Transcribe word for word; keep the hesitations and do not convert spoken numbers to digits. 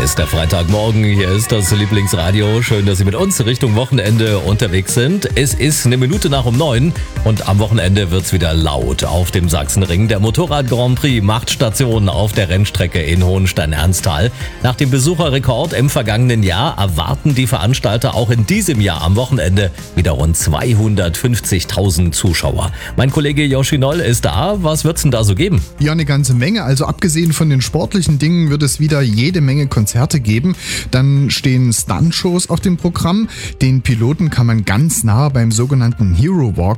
ist der Freitagmorgen, hier ist das Lieblingsradio. Schön, dass Sie mit uns Richtung Wochenende unterwegs sind. Es ist eine Minute nach um neun und am Wochenende wird's wieder laut auf dem Sachsenring. Der Motorrad Grand Prix macht Station auf der Rennstrecke in Hohenstein-Ernsthal. Nach dem Besucherrekord im vergangenen Jahr erwarten die Veranstalter auch in diesem Jahr am Wochenende wieder rund zweihundertfünfzigtausend Zuschauer. Mein Kollege Joshi Noll ist da. Was wird's denn da so geben? Ja, eine ganze Menge. Also abgesehen von den sportlichen Dingen wird es wieder jede Menge Konzerte geben. Dann stehen Stuntshows auf dem Programm. Den Piloten kann man ganz nah beim sogenannten Hero Walk